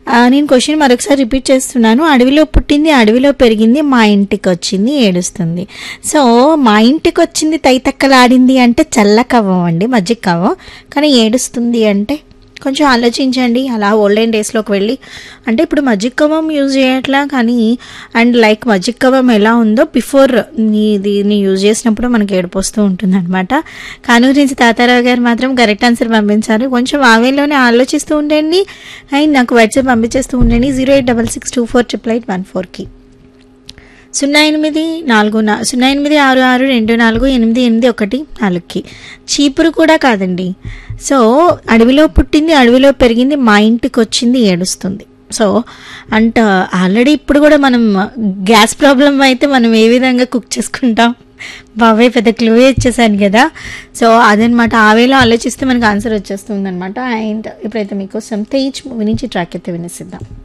నేను క్వశ్చన్ మరొకసారి రిపీట్ చేస్తున్నాను. అడవిలో పుట్టింది అడవిలో పెరిగింది మా ఇంటికి వచ్చింది ఏడుస్తుంది. సో మా ఇంటికి వచ్చింది తైతక్కలాడింది అంటే చల్లకవ్వం అండి, మజ్జిగ కవ్వం. కానీ ఏడుస్తుంది అంటే కొంచెం ఆలోచించండి. అలా ఓల్డెన్ డేస్లోకి వెళ్ళి, అంటే ఇప్పుడు మజ్జిగ కవ్వం యూజ్ చేయట్లా కానీ, అండ్ లైక్ మజ్జిగ కవ్వం ఎలా ఉందో బిఫోర్ దీన్ని యూజ్ చేసినప్పుడు మనకి ఏడుపు వస్తూ ఉంటుంది అనమాట. కానూరు నుంచి తాతారావు గారు మాత్రం కరెక్ట్ ఆన్సర్ పంపించారు. కొంచెం ఆవేలోనే ఆలోచిస్తూ ఉండండి అండ్ నాకు వాట్సాప్ పంపించేస్తూ ఉండండి 08662488814కి. 0866248814కి. చీపురు కూడా కాదండి. సో అడవిలో పుట్టింది అడవిలో పెరిగింది మా ఇంటికి వచ్చింది ఏడుస్తుంది. సో ఆల్రెడీ ఇప్పుడు కూడా మనం గ్యాస్ ప్రాబ్లం అయితే మనం ఏ విధంగా కుక్ చేసుకుంటాం, బాబాయ్ పెద్ద క్లూ ఇచ్చేసాను కదా. సో అదనమాట, ఆ వేలో ఆలోచిస్తే మనకు ఆన్సర్ వచ్చేస్తుంది అనమాట. అండ్ ఇప్పుడైతే మీకోసం తేజ్ మూవీ నుంచి ట్రాక్ అయితే వినేసిద్దాం.